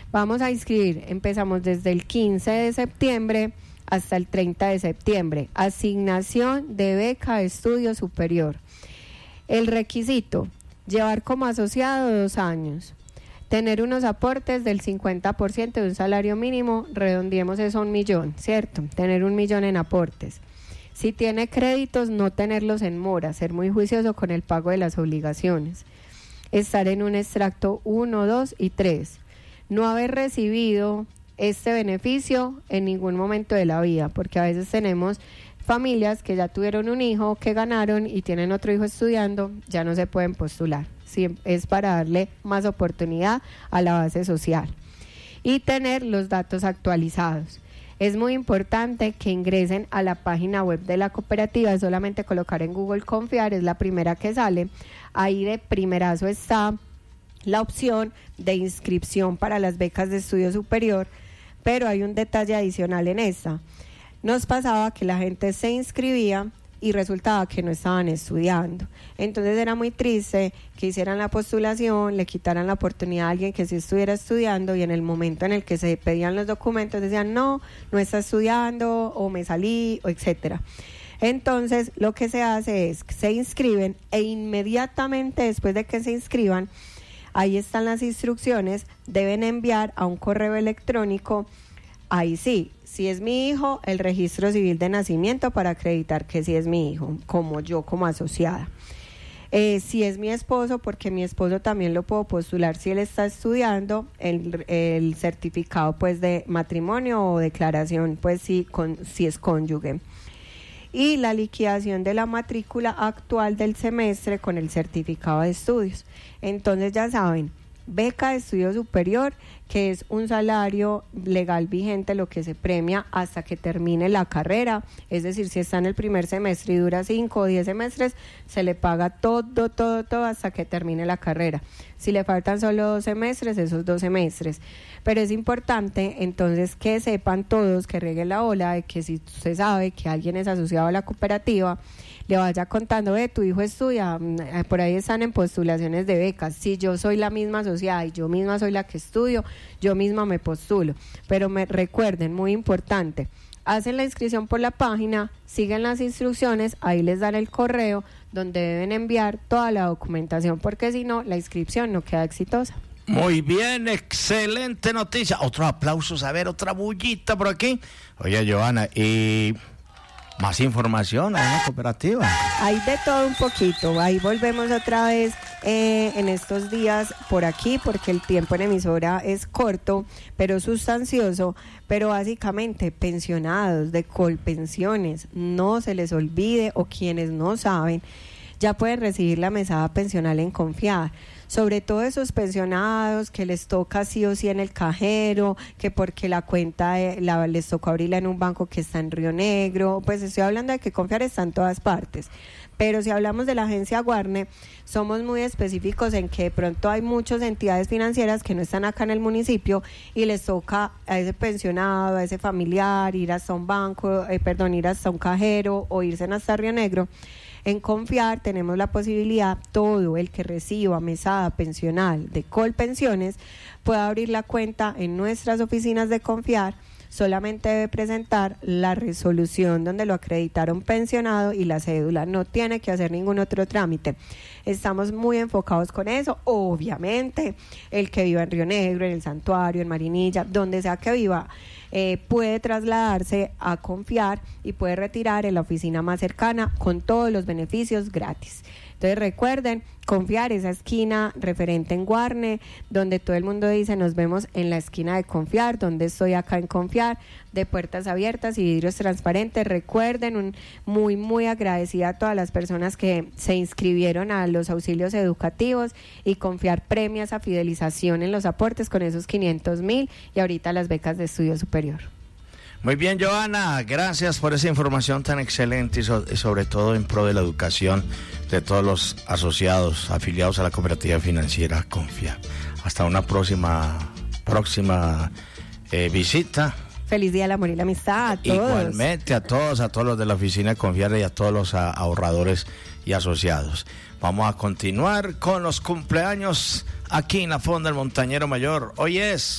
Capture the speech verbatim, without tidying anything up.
Vamos a inscribir, empezamos desde el quince de septiembre hasta el treinta de septiembre. Asignación de beca de estudio superior. El requisito, llevar como asociado dos años. Tener unos aportes del cincuenta por ciento de un salario mínimo, redondeemos eso a un millón, ¿cierto? Tener un millón en aportes. Si tiene créditos, no tenerlos en mora, ser muy juicioso con el pago de las obligaciones. Estar en un extracto uno, dos y tres. No haber recibido este beneficio en ningún momento de la vida, porque a veces tenemos familias que ya tuvieron un hijo, que ganaron y tienen otro hijo estudiando, ya no se pueden postular. Sí, es para darle más oportunidad a la base social. Y tener los datos actualizados. Es muy importante que ingresen a la página web de la cooperativa, es solamente colocar en Google Confiar, es la primera que sale. Ahí de primerazo está la opción de inscripción para las becas de estudio superior, pero hay un detalle adicional en esta. Nos pasaba que la gente se inscribía y resultaba que no estaban estudiando. Entonces era muy triste que hicieran la postulación, le quitaran la oportunidad a alguien que sí estuviera estudiando y en el momento en el que se pedían los documentos decían no, no está estudiando o me salí, o etcétera. Entonces lo que se hace es que se inscriben e inmediatamente después de que se inscriban, ahí están las instrucciones, deben enviar a un correo electrónico, ahí sí, si es mi hijo, el registro civil de nacimiento para acreditar que sí es mi hijo, como yo como asociada. Eh, si es mi esposo, porque mi esposo también lo puedo postular si él está estudiando, el, el certificado pues de matrimonio o declaración pues si, con, si es cónyuge. Y la liquidación de la matrícula actual del semestre con el certificado de estudios. Entonces ya saben, beca de estudio superior, que es un salario legal vigente, lo que se premia hasta que termine la carrera, es decir, si está en el primer semestre y dura cinco o diez semestres, se le paga todo, todo, todo hasta que termine la carrera. Si le faltan solo dos semestres, esos dos semestres. Pero es importante entonces que sepan todos, que rieguen la ola de que si usted sabe que alguien es asociado a la cooperativa, le vaya contando, de tu hijo estudia, por ahí están en postulaciones de becas. Si yo soy la misma asociada y yo misma soy la que estudio, yo misma me postulo. Pero me recuerden, muy importante, hacen la inscripción por la página, siguen las instrucciones, ahí les dan el correo donde deben enviar toda la documentación, porque si no, la inscripción no queda exitosa. Muy bien, excelente noticia. Otros aplausos, a ver, otra bullita por aquí. Oye, Johanna, y más información en la cooperativa. Hay de todo un poquito. Ahí volvemos otra vez eh, en estos días por aquí, porque el tiempo en emisora es corto, pero sustancioso. Pero básicamente, pensionados de Colpensiones, no se les olvide, o quienes no saben, ya pueden recibir la mesada pensional en Confiar. Sobre todo esos pensionados que les toca sí o sí en el cajero, que porque la cuenta de, la, les tocó abrirla en un banco que está en Río Negro, pues estoy hablando de que Confiar está en todas partes. Pero si hablamos de la agencia Guarne, somos muy específicos en que de pronto hay muchas entidades financieras que no están acá en el municipio y les toca a ese pensionado, a ese familiar, ir hasta un banco, eh, perdón, ir hasta un cajero o irse hasta Río Negro. En Confiar tenemos la posibilidad, todo el que reciba mesada pensional de Colpensiones puede abrir la cuenta en nuestras oficinas de Confiar. Solamente debe presentar la resolución donde lo acreditaron pensionado y la cédula, no tiene que hacer ningún otro trámite. Estamos muy enfocados con eso. Obviamente, el que viva en Río Negro, en el Santuario, en Marinilla, donde sea que viva, eh, puede trasladarse a Confiar y puede retirar en la oficina más cercana con todos los beneficios gratis. Entonces recuerden, Confiar, esa esquina referente en Guarne, donde todo el mundo dice nos vemos en la esquina de Confiar, donde estoy acá en Confiar, de puertas abiertas y vidrios transparentes. Recuerden, un, muy muy agradecida a todas las personas que se inscribieron a los auxilios educativos, y Confiar premia esa fidelización en los aportes con esos quinientos mil y ahorita las becas de estudio superior. Muy bien, Johanna, gracias por esa información tan excelente y, so, y sobre todo en pro de la educación de todos los asociados, afiliados a la cooperativa financiera Confiar. Hasta una próxima próxima eh, visita. Feliz Día del Amor y la Amistad a todos. Igualmente a todos, a todos los de la oficina Confiar y a todos los a, ahorradores y asociados. Vamos a continuar con los cumpleaños aquí en la Fonda del Montañero Mayor. Hoy es